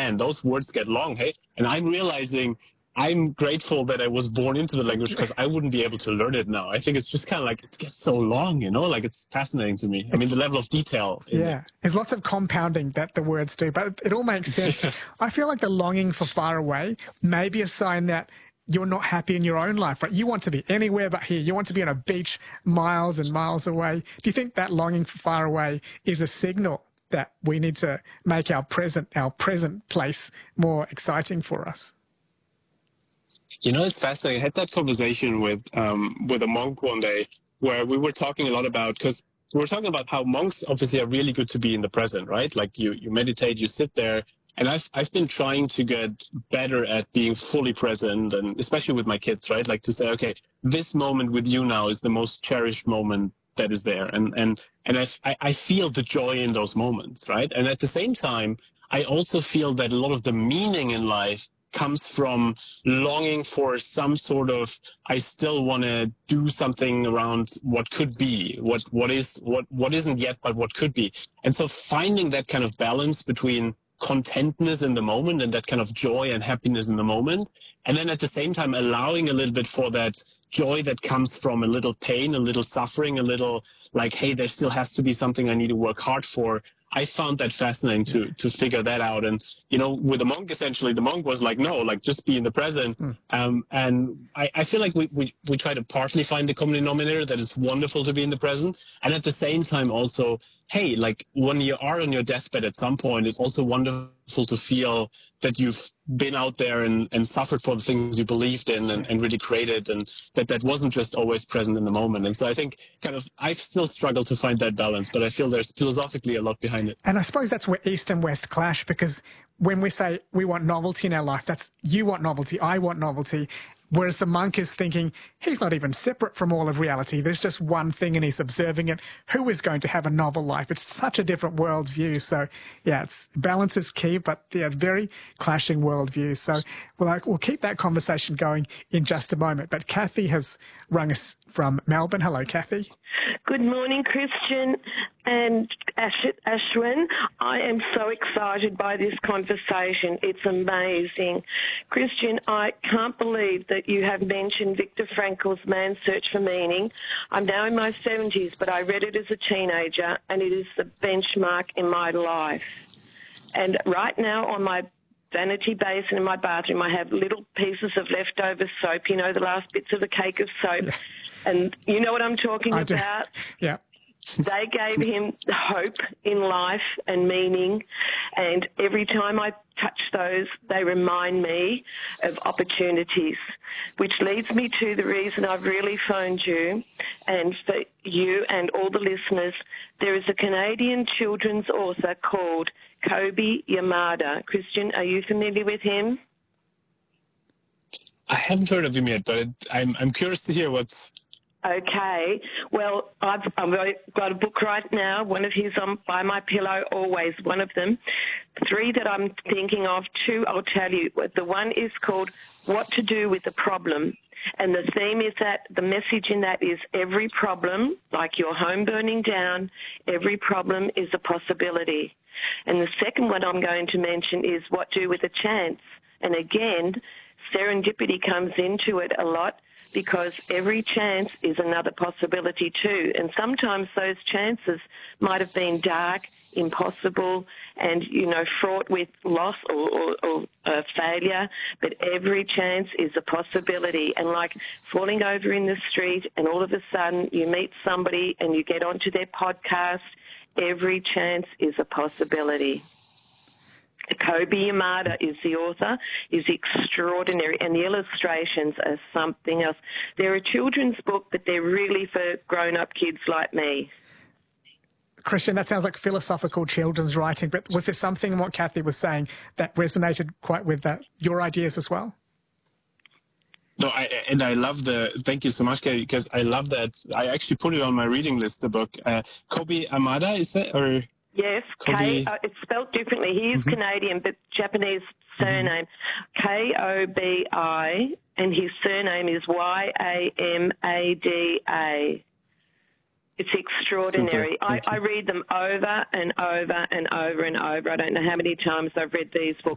man, those words get long, hey? And I'm realizing I'm grateful that I was born into the language because I wouldn't be able to learn it now. I think it's just kind of like, it gets so long, like it's fascinating to me. I mean, the level of detail. There's lots of compounding that the words do, but it all makes sense. I feel like the longing for far away may be a sign that you're not happy in your own life, right? You want to be anywhere but here. You want to be on a beach miles and miles away. Do you think that longing for far away is a signal that we need to make our present place more exciting for us? It's fascinating. I had that conversation with a monk one day where we were talking a lot about, because we were talking about how monks obviously are really good to be in the present, right? Like you meditate, you sit there. And I've been trying to get better at being fully present, and especially with my kids, right? Like to say, okay, this moment with you now is the most cherished moment that is there. And I feel the joy in those moments, right? And at the same time, I also feel that a lot of the meaning in life comes from longing for some sort of, I still want to do something around what could be, what isn't yet, but what could be. And so finding that kind of balance between contentness in the moment and that kind of joy and happiness in the moment, and then at the same time allowing a little bit for that joy that comes from a little pain, a little suffering, a little like, hey, there still has to be something I need to work hard for. I found that fascinating to figure that out. And, with the monk, essentially, the monk was like, no, like just be in the present. And I feel like we try to partly find the common denominator that it's wonderful to be in the present. And at the same time also, hey, like when you are on your deathbed at some point, it's also wonderful to feel that you've been out there and suffered for the things you believed in and really created, and that wasn't just always present in the moment. And so I think I've still struggled to find that balance, but I feel there's philosophically a lot behind it. And I suppose that's where East and West clash, because when we say we want novelty in our life, that's you want novelty, I want novelty. Whereas the monk is thinking he's not even separate from all of reality. There's just one thing and he's observing it. Who is going to have a novel life? It's such a different worldview. So, balance is key, but very clashing worldviews. So we'll keep that conversation going in just a moment. But Kathy has rung us from Melbourne. Hello, Kathy. Good morning, Christian and Ashwin. I am so excited by this conversation. It's amazing. Christian, I can't believe that you have mentioned Viktor Frankl's Man's Search for Meaning. I'm now in my 70s, but I read it as a teenager, and it is the benchmark in my life. And right now on my vanity basin in my bathroom, I have little pieces of leftover soap, the last bits of a cake of soap. Yeah. And you know what I'm talking about? Yeah. They gave him hope in life and meaning, and every time I touch those, they remind me of opportunities, which leads me to the reason I've really phoned you, and for you and all the listeners. There is a Canadian children's author called Kobi Yamada. Christian, are you familiar with him? I haven't heard of him yet, but I'm curious to hear what's... Okay. Well, I've got a book right now. One of his on by my pillow, always one of them. 3 that I'm thinking of. 2 I'll tell you. The one is called What to Do with the Problem. And the theme is that the message in that is every problem, like your home burning down, every problem is a possibility. And the second one I'm going to mention is What to Do with a Chance. And again, serendipity comes into it a lot, because every chance is another possibility too. And sometimes those chances might have been dark, impossible, and, fraught with loss or failure, but every chance is a possibility. And like falling over in the street and all of a sudden you meet somebody and you get onto their podcast, every chance is a possibility. Kobi Yamada is the author, is extraordinary, and the illustrations are something else. They're a children's book, but they're really for grown-up kids like me. Christian, that sounds like philosophical children's writing, but was there something in what Kathy was saying that resonated quite with your ideas as well? No, I love thank you so much, Kathy, because I love that. I actually put it on my reading list, the book. Kobi Yamada, is that, or... Yes, K. It's spelled differently. He is Canadian, but Japanese surname. Kobi, and his surname is Yamada. It's extraordinary. I read them over and over and over and over. I don't know how many times I've read these books.